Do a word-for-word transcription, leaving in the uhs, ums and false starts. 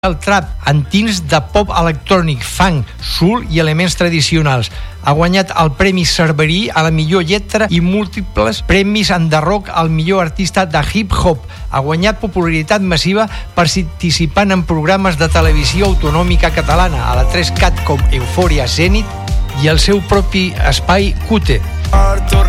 el trap en tints de pop electrònic, funk, soul i elements tradicionals. Ha guanyat el Premi Cerverí a la millor lletra i múltiples premis en The Rock al millor artista de hip-hop. Ha guanyat popularitat massiva participant en programes de televisió autonòmica catalana, a la tres cat com Eufòria, Zenit i el seu propi espai Q T.